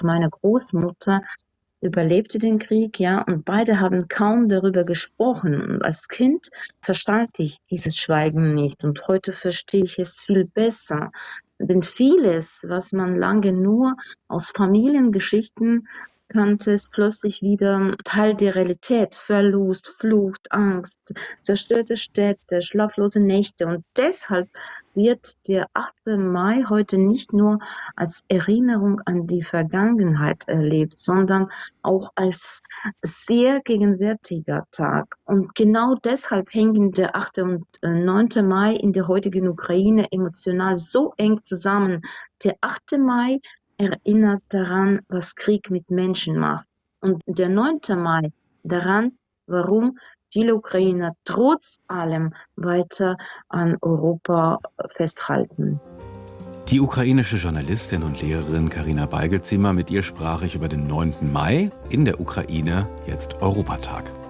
Meine Großmutter überlebte den Krieg, ja, und beide haben kaum darüber gesprochen. Und als Kind verstand ich dieses Schweigen nicht und heute verstehe ich es viel besser. Denn vieles, was man lange nur aus Familiengeschichten kannte, ist plötzlich wieder Teil der Realität. Verlust, Flucht, Angst, zerstörte Städte, schlaflose Nächte. Und deshalb wird der 8. Mai heute nicht nur als Erinnerung an die Vergangenheit erlebt, sondern auch als sehr gegenwärtiger Tag. Und genau deshalb hängen der 8. und 9. Mai in der heutigen Ukraine emotional so eng zusammen. Der 8. Mai erinnert daran, was Krieg mit Menschen macht. Und der 9. Mai daran, warum viele Ukrainer trotz allem weiter an Europa festhalten. Die ukrainische Journalistin und Lehrerin Karina Beigelziemer, mit ihr sprach ich über den 9. Mai, in der Ukraine jetzt Europatag.